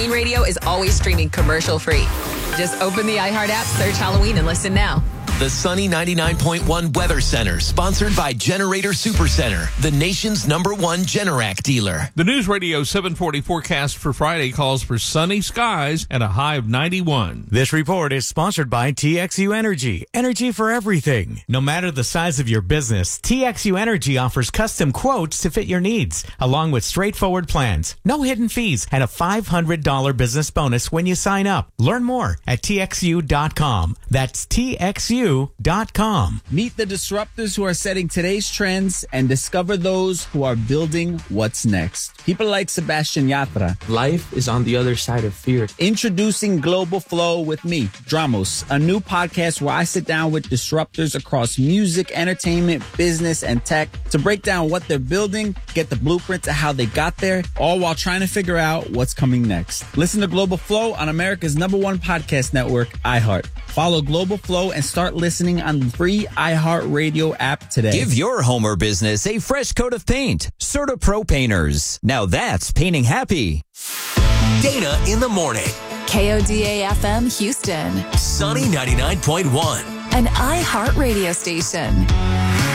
Radio is always streaming commercial-free. Just open the iHeart app, search Halloween, and listen now. The Sunny 99.1 Weather Center, sponsored by Generator Supercenter, the nation's #1 Generac dealer. The News Radio 740 forecast for Friday calls for sunny skies and a high of 91. This report is sponsored by TXU Energy. Energy for everything. No matter the size of your business, TXU Energy offers custom quotes to fit your needs, along with straightforward plans, no hidden fees, and a $500 business bonus when you sign up. Learn more at TXU.com. That's TXU.com. Meet the disruptors who are setting today's trends and discover those who are building what's next. People like Sebastian Yatra. Life is on the other side of fear. Introducing Global Flow with me, Dramos, a new podcast where I sit down with disruptors across music, entertainment, business, and tech to break down what they're building, get the blueprint to how they got there, all while trying to figure out what's coming next. Listen to Global Flow on America's #1 podcast network, iHeart. Follow Global Flow and start listening on the free iHeartRadio app today. Give your home or business a fresh coat of paint. Certa Pro Painters. Now that's painting happy. Dana in the morning. KODA FM Houston. Sunny 99.1. An iHeart radio station.